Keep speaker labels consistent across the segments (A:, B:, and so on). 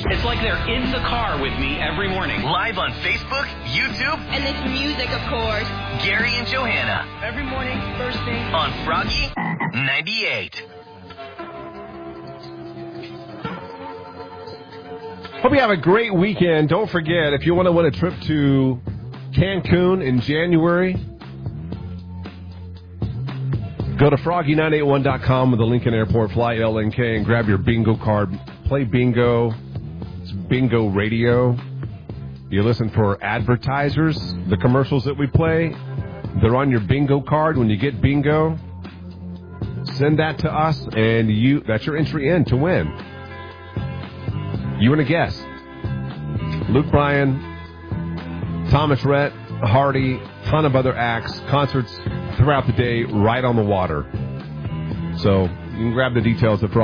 A: It's like they're in the car with me every morning.
B: Live on Facebook, YouTube,
C: and this music, of course.
B: Gary and Johanna.
C: Every morning, first thing.
B: On Froggy 98.
D: Hope you have a great weekend. Don't forget, if you want to win a trip to Cancun in January, go to froggy981.com with the Lincoln Airport Flight LNK and grab your bingo card. Play bingo. It's bingo radio. You listen for advertisers. The commercials that we play, they're on your bingo card. When you get bingo, send that to us, and that's your entry in to win. You and a guest. Luke Bryan, Thomas Rhett, Hardy, ton of other acts, concerts throughout the day, right on the water. So you can grab the details at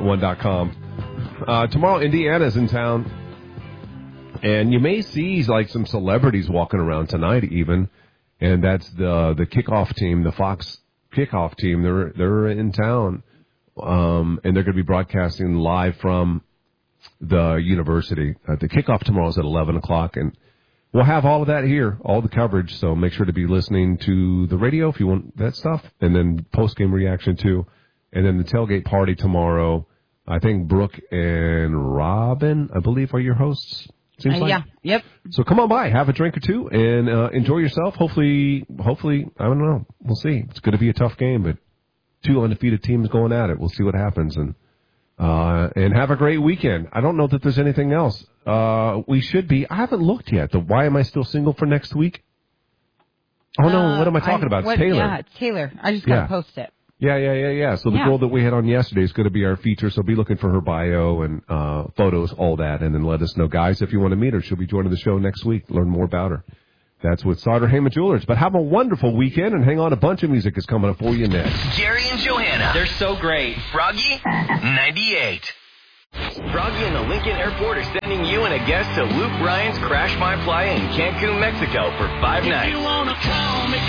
D: froggy981.com. Tomorrow, Indiana's in town, and you may see like some celebrities walking around tonight even, and that's the kickoff team, the Fox kickoff team. They're in town, and they're going to be broadcasting live from the university. The kickoff tomorrow is at 11 o'clock, and we'll have all of that here, all the coverage, so make sure to be listening to the radio if you want that stuff, and then post-game reaction too. And then the tailgate party tomorrow, I think Brooke and Robin, I believe, are your hosts. Seems like.
E: Yeah, yep.
D: So come on by, have a drink or two, and enjoy yourself. Hopefully, I don't know. We'll see. It's going to be a tough game, but two undefeated teams going at it. We'll see what happens, and have a great weekend. I don't know that there's anything else. We should be. I haven't looked yet. Why am I still single for next week? Oh, no. What am I talking about? It's Taylor.
E: Yeah, it's Taylor. I just got to post it.
D: Yeah. So the girl that we had on yesterday is going to be our feature, so be looking for her bio and photos, all that, and then let us know. Guys, if you want to meet her, she'll be joining the show next week. Learn more about her. That's with Sauter Heyman Jewelers. But have a wonderful weekend, and hang on, a bunch of music is coming up for you next.
B: Gary and Johanna.
A: They're so great.
B: Froggy 98. Froggy and the Lincoln Airport are sending you and a guest to Luke Bryan's Crash My Playa in Cancun, Mexico for 5 nights.
F: If you want to call me.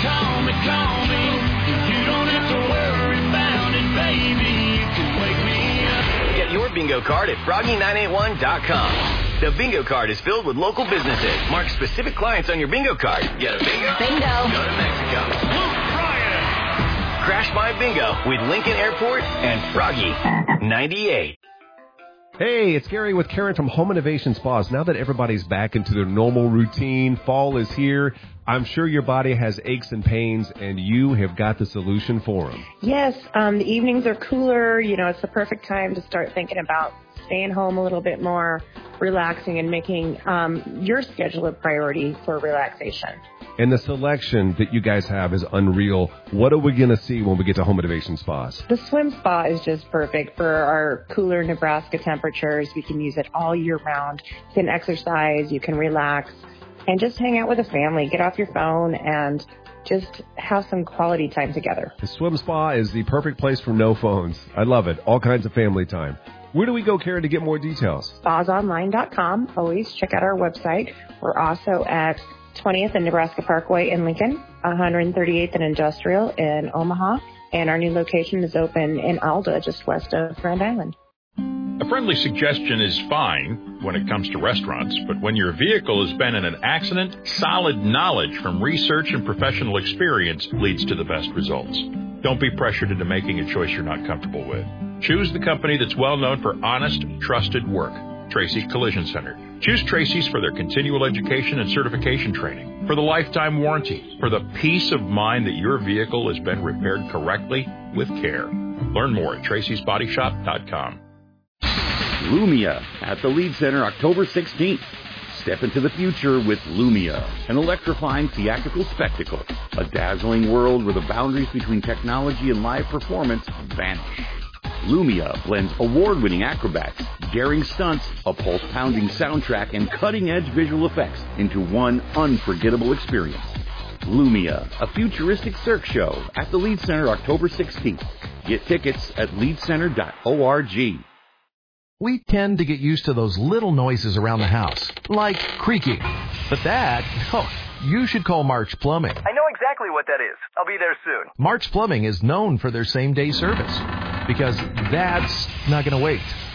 F: You don't have to worry about it, baby. You can wake me up.
B: Get your bingo card at froggy981.com. The bingo card is filled with local businesses. Mark specific clients on your bingo card. Get a bingo?
C: Bingo.
B: Go to Mexico.
F: Luke Bryan.
B: Crash My Bingo with Lincoln Airport and Froggy 98.
D: Hey, it's Gary with Karen from Home Innovation Spas. Now that everybody's back into their normal routine, fall is here. I'm sure your body has aches and pains, and you have got the solution for them.
G: Yes, the evenings are cooler. It's the perfect time to start thinking about staying home a little bit more, relaxing, and making your schedule a priority for relaxation.
D: And the selection that you guys have is unreal. What are we going to see when we get to Home Innovation Spas?
G: The swim spa is just perfect for our cooler Nebraska temperatures. We can use it all year round. You can exercise, you can relax, and just hang out with the family. Get off your phone and just have some quality time together.
D: The swim spa is the perfect place for no phones. I love it. All kinds of family time. Where do we go, Karen, to get more details?
G: Spasonline.com. Always check out our website. We're also at 20th and Nebraska Parkway in Lincoln, 138th and Industrial in Omaha, and our new location is open in Alda, just west of Grand Island.
H: A friendly suggestion is fine when it comes to restaurants, but when your vehicle has been in an accident, solid knowledge from research and professional experience leads to the best results. Don't be pressured into making a choice you're not comfortable with. Choose the company that's well known for honest, trusted work. Tracy's Collision Center. Choose Tracy's for their continual education and certification training, for the lifetime warranty, for the peace of mind that your vehicle has been repaired correctly with care. Learn more at tracysbodyshop.com.
I: Lumia at the Lead Center October 16th. Step into the future with Lumia, an electrifying theatrical spectacle, a dazzling world where the boundaries between technology and live performance vanish. Lumia blends award-winning acrobats, daring stunts, a pulse-pounding soundtrack, and cutting-edge visual effects into one unforgettable experience. Lumia, a futuristic Cirque show at the Lead Center October 16th. Get tickets at leadcenter.org.
J: We tend to get used to those little noises around the house, like creaking. But you should call March Plumbing.
K: I know exactly what that is. I'll be there soon.
J: March Plumbing is known for their same-day service, because that's not going to wait.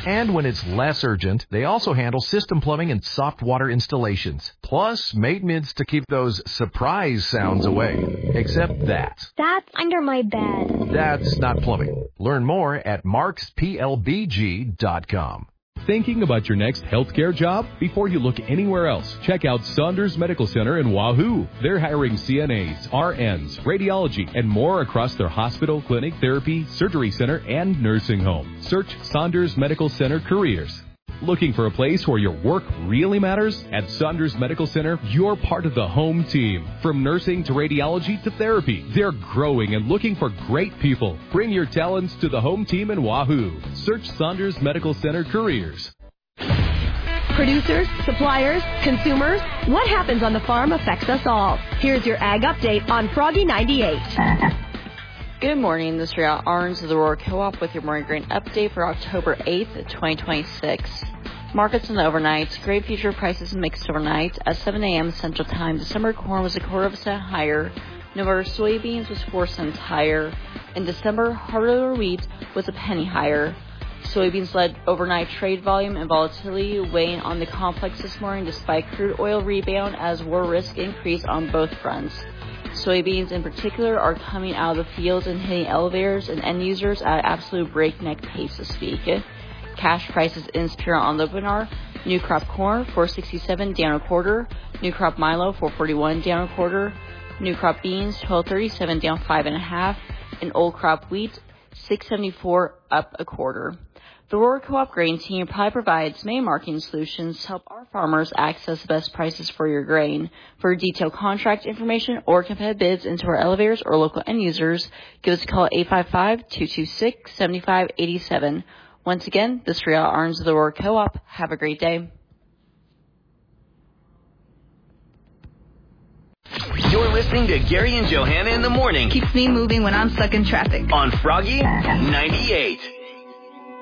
J: And when it's less urgent, they also handle system plumbing and soft water installations. Plus, maintenance to keep those surprise sounds away. Except that.
L: That's under my bed.
J: That's not plumbing. Learn more at marksplbg.com.
M: Thinking about your next healthcare job? Before you look anywhere else, check out Saunders Medical Center in Wahoo. They're hiring CNAs, RNs, radiology, and more across their hospital, clinic, therapy, surgery center, and nursing home. Search Saunders Medical Center Careers. Looking for a place where your work really matters? At Saunders Medical Center, you're part of the home team. From nursing to radiology to therapy, they're growing and looking for great people. Bring your talents to the home team in Wahoo. Search Saunders Medical Center Careers.
N: Producers, suppliers, consumers, what happens on the farm affects us all. Here's your Ag Update on Froggy 98.
O: Good morning, this is Rhea Arns of the Aurora Co-op with your morning grain update for October 8th, 2026. Markets in the overnight. Grain future prices mixed overnight. At 7 a.m. Central Time, December corn was 1/4 cent higher. November soybeans was 4 cents higher. In December, hard wheat was a penny higher. Soybeans led overnight trade volume and volatility, weighing on the complex this morning despite crude oil rebound as war risk increased on both fronts. Soybeans in particular are coming out of the fields and hitting elevators and end users at absolute breakneck pace this week. Cash prices in Superior on Lopinar. New crop corn, $4.67 down 1/4. New crop Milo, $4.41 down 1/4. New crop beans, $12.37 down 5 1/2. And old crop wheat, $6.74 up 1/4. The Aurora Co-op grain team probably provides many marketing solutions to help our farmers access the best prices for your grain. For detailed contract information or competitive bids into our elevators or local end users, give us a call at 855-226-7587. Once again, this is Rhea Arns of the Aurora Co-op. Have a great day.
B: You're listening to Gary and Johanna in the morning.
C: Keeps me moving when I'm stuck in traffic.
B: On Froggy 98.